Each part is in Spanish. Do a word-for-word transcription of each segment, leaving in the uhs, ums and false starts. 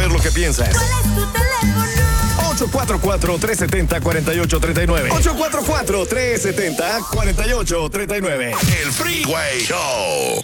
saber lo que piensas. ¿Cuál es tu teléfono? ocho cuatro cuatro, tres siete cero, cuatro ocho tres nueve. ocho cuatro cuatro, tres siete cero, cuatro ocho tres nueve. El Freeway Show.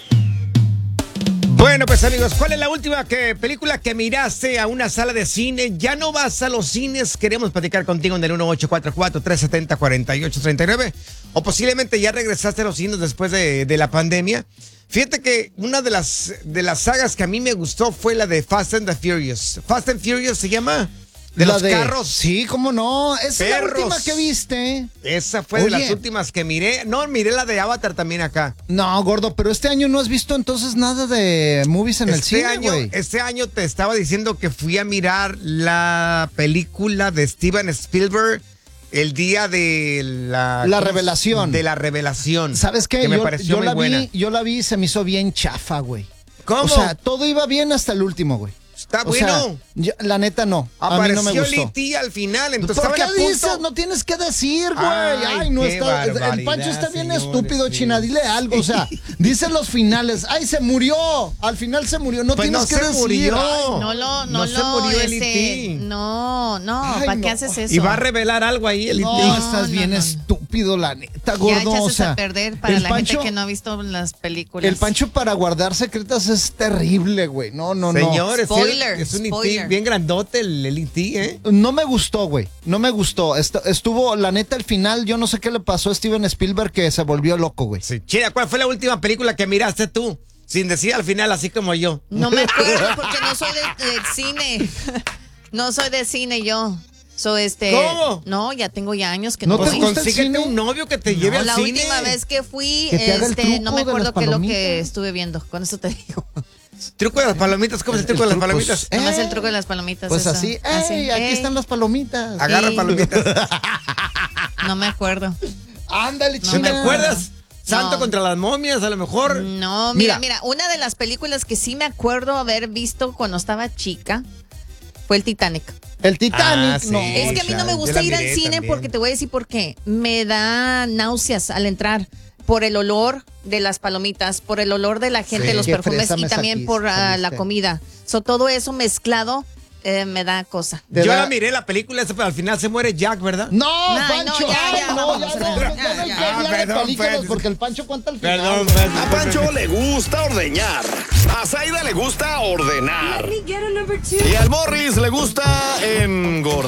Bueno, pues amigos, ¿cuál es la última que, película que miraste a una sala de cine? Ya no vas a los cines, queremos platicar contigo en el uno ocho cuatro cuatro, tres siete cero, cuatro ocho tres nueve. O posiblemente ya regresaste a los cines después de, de la pandemia. Fíjate que una de las, de las sagas que a mí me gustó fue la de Fast and the Furious. Fast and Furious se llama... De La los de, carros. Sí, cómo no. Esa es la Perros. última que viste. Esa fue Oye. de las últimas que miré. No, miré la de Avatar también acá. No, gordo, pero este año no has visto entonces nada de movies en el Este cine, año, güey. este año te estaba diciendo que fui a mirar la película de Steven Spielberg el día de la... La ¿cómo? revelación. De la revelación. ¿Sabes qué? Que me yo pareció yo muy la buena. vi, yo la vi y se me hizo bien chafa, güey. ¿Cómo? O sea, todo iba bien hasta el último, güey. Está O sea, bueno. yo- la neta no. A mí Apareció no me gustó. L T al final, entonces ¿Por estaban qué a punto... dices? No tienes que decir, güey. Ay, Ay, no qué está. El barbaridad, Pancho está bien señores, estúpido, sí. China. Dile algo. O sea, dice los finales. Ay, se murió. Al final se murió. No Pues tienes no que se decir. murió. Ay, No lo, no, No se lo, murió este, L T. no, no, Ay, ¿para no. qué haces eso? Y va a revelar algo ahí, L T. No, No, estás no, bien no, no. estúpido, la neta, Ya gordo. echaste O sea, a perder para el la Pancho- gente que no ha visto las películas. El Pancho para guardar secretas es terrible, güey. No, no, no. Señores, Spoiler, es un L T spoiler. bien grandote el L T, ¿eh? No me gustó, güey. No me gustó. Est- estuvo, la neta, al final, yo no sé qué le pasó a Steven Spielberg que se volvió loco, güey. Sí. Chida, ¿cuál fue la última película que miraste tú? Sin decir al final, así como yo. No me acuerdo porque no soy de, de cine. No soy de cine yo. Soy este. ¿Cómo? No, ya tengo ya años que ¿No no, te voy. gusta el Consíguete cine? un novio que te lleve No, al la cine. última vez que fui, Que te haga el este, truco no me de las acuerdo qué es lo que palomitas. estuve viendo. Con eso te digo. Truco de las palomitas, ¿cómo es el truco de las truco, palomitas? Eh, Nomás el truco de las palomitas. Pues eso. así, ¡ey! Aquí ey. están las palomitas. Agarra Sí. palomitas. No me acuerdo. Ándale, No ¿Sí China. ¿Te acuerdas? Santo No. contra las momias, a lo mejor. No, mira, Mira. mira, una de las películas que sí me acuerdo haber visto cuando estaba chica fue el Titanic. El Titanic. Ah, sí. no, Es que a mí no me yo gusta la ir al miré cine también. porque te voy a decir por qué. Me da náuseas al entrar por el olor de las palomitas, por el olor de la gente, Sí. los Qué perfumes fresa y me también saliste, por ah, la saliste. comida. So, todo eso mezclado eh, me da cosa. Te Yo da- la miré la película esa, pero al final se muere Jack, ¿verdad? No, Ay, no, Pancho. ya, ay, ya, no, vamos, ya, ya, no, ya, ya no hay que ya. hablar de Perdón, películas perdón. porque el Pancho cuenta al final. Perdón, güey. perdón. A Pancho le gusta ordeñar. A Zaida le gusta ordenar. Let me get a number two. Y al Morris le gusta engordar.